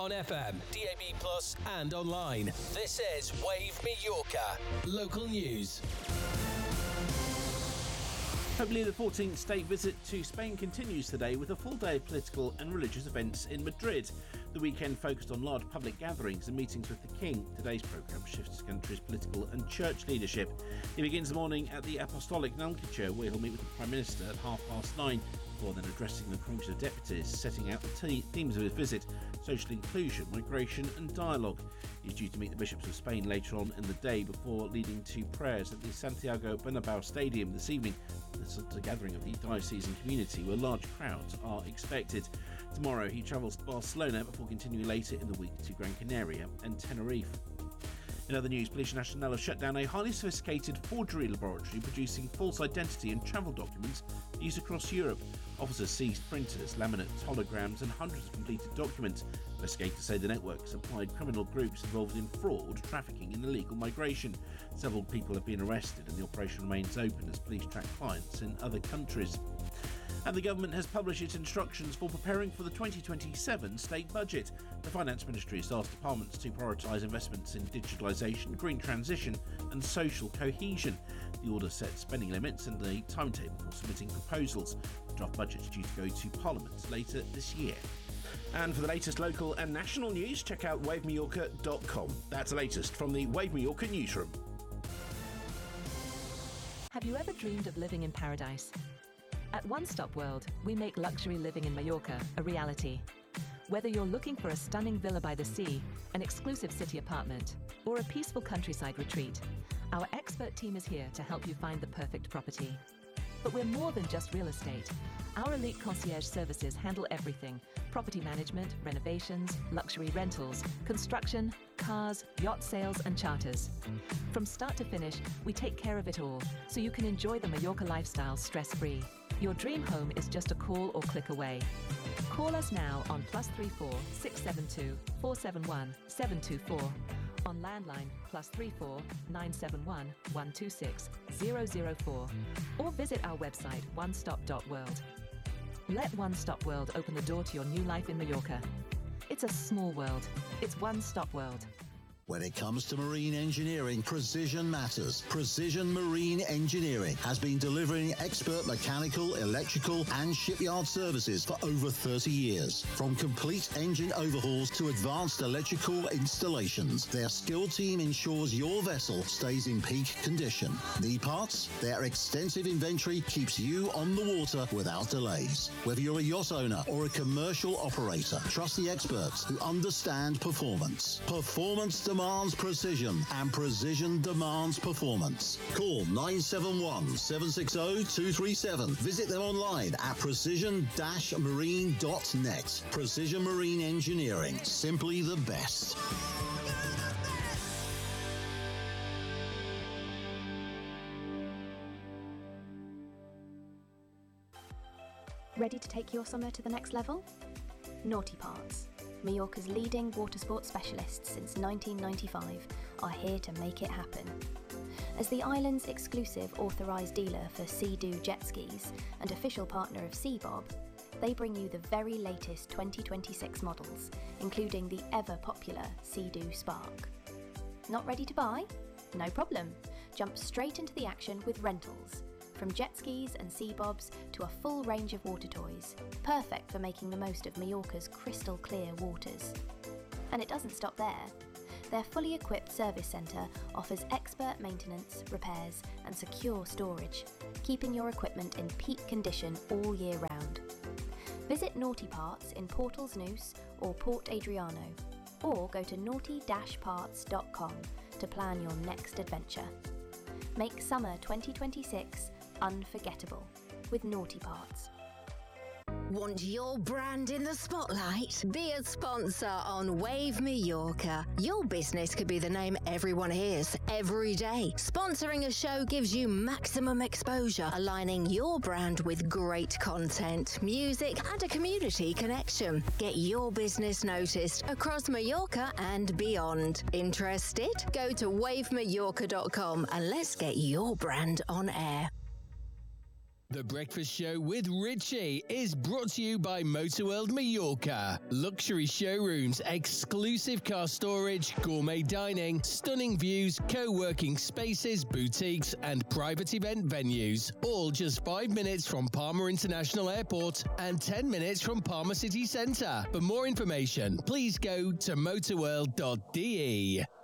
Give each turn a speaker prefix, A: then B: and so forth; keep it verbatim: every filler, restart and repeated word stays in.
A: on F M, D A B plus, and online. This is Wave Mallorca. Local news.
B: Hopefully the fourteenth state visit to Spain continues today with a full day of political and religious events in Madrid. The weekend focused on large public gatherings and meetings with the King. Today's programme shifts the country's political and church leadership. He begins the morning at the Apostolic Nuncio, where he'll meet with the Prime Minister at half past nine, before then addressing the Congress of Deputies, setting out the t- themes of his visit: social inclusion, migration and dialogue. He's due to meet the bishops of Spain later on in the day before leading to prayers at the Santiago Bernabeu Stadium this evening. This is a gathering of the diocesan community where large crowds are expected. Tomorrow he travels to Barcelona before continuing later in the week to Gran Canaria and Tenerife. In other news, Policia Nacional have shut down a highly sophisticated forgery laboratory producing false identity and travel documents used across Europe. Officers seized printers, laminates, holograms and hundreds of completed documents. Investigators say the network supplied criminal groups involved in fraud, trafficking and illegal migration. Several people have been arrested and the operation remains open as police track clients in other countries. And the government has published its instructions for preparing for the twenty twenty-seven state budget. The Finance Ministry has asked departments to prioritise investments in digitalisation, green transition and social cohesion. The order sets spending limits and a timetable for submitting proposals. The draft budget is due to go to Parliament later this year. And for the latest local and national news, check out wave mallorca dot com. That's the latest from the Wave Mallorca newsroom.
C: Have you ever dreamed of living in paradise? At One Stop World, we make luxury living in Mallorca a reality. Whether you're looking for a stunning villa by the sea, an exclusive city apartment, or a peaceful countryside retreat, our expert team is here to help you find the perfect property. But we're more than just real estate. Our elite concierge services handle everything: property management, renovations, luxury rentals, construction, cars, yacht sales and charters. From start to finish, we take care of it all, so you can enjoy the Mallorca lifestyle stress-free. Your dream home is just a call or click away. Call us now on plus three four six seven two four seven one seven two four, on landline plus three four nine seven one one two six zero zero four, or visit our website one stop dot world. Let One Stop World open the door to your new life in Mallorca. It's a small world. It's One Stop World.
D: When it comes to marine engineering, precision matters. Precision Marine Engineering has been delivering expert mechanical, electrical and shipyard services for over thirty years. From complete engine overhauls to advanced electrical installations, their skilled team ensures your vessel stays in peak condition. Need parts? Their extensive inventory keeps you on the water without delays. Whether you're a yacht owner or a commercial operator, trust the experts who understand performance. Performance demands precision, and precision demands performance. Call nine seven one seven six zero two three seven. Visit them online at precision dash marine dot net. Precision Marine Engineering, simply the best.
E: Ready to take your summer to the next level? Naughty Parts, Mallorca's leading water sports specialists since nineteen ninety-five, are here to make it happen. As the island's exclusive authorised dealer for Sea-Doo jet skis and official partner of Seabob, they bring you the very latest twenty twenty-six models, including the ever-popular Sea-Doo Spark. Not ready to buy? No problem. Jump straight into the action with rentals. From jet skis and Seabobs to a full range of water toys, perfect for making the most of Mallorca's crystal clear waters. And it doesn't stop there. Their fully equipped service centre offers expert maintenance, repairs and secure storage, keeping your equipment in peak condition all year round. Visit Naughty Parts in Portals Neuse or Port Adriano, or go to naughty dash parts dot com to plan your next adventure. Make summer twenty twenty-six unforgettable with Naughty Parts.
F: Want your brand in the spotlight? Be a sponsor on Wave Mallorca. Your business could be the name everyone hears every day. Sponsoring a show gives you maximum exposure, aligning your brand with great content, music, and a community connection. Get your business noticed across Mallorca and beyond. Interested? Go to wave mallorca dot com and let's get your brand on air.
A: The Breakfast Show with Richie is brought to you by Motorworld Mallorca. Luxury showrooms, exclusive car storage, gourmet dining, stunning views, co-working spaces, boutiques and private event venues. All just five minutes from Palma International Airport and ten minutes from Palma City Centre. For more information, please go to motorworld dot d e.